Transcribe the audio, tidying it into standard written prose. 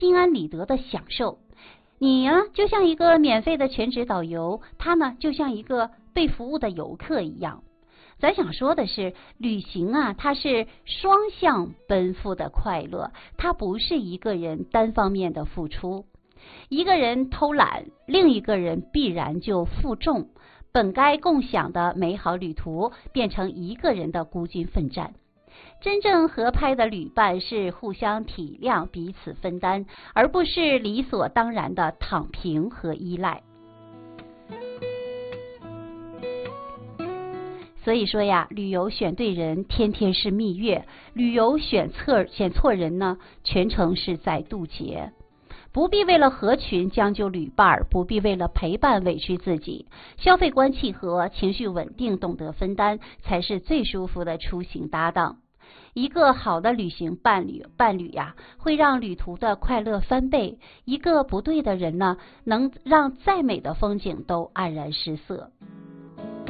心安理得的享受。你呢，就像一个免费的全职导游，他呢，就像一个被服务的游客一样。咱想说的是，旅行啊，它是双向奔赴的快乐，它不是一个人单方面的付出。一个人偷懒，另一个人必然就负重，本该共享的美好旅途变成一个人的孤军奋战。真正合拍的旅伴是互相体谅，彼此分担，而不是理所当然的躺平和依赖。所以说呀，旅游选对人，天天是蜜月；旅游选错人呢，全程是在渡劫。不必为了合群将就旅伴，不必为了陪伴委屈自己。消费观契合，情绪稳定，懂得分担，才是最舒服的出行搭档。一个好的旅行伴侣呀，会让旅途的快乐翻倍；一个不对的人呢，能让再美的风景都黯然失色。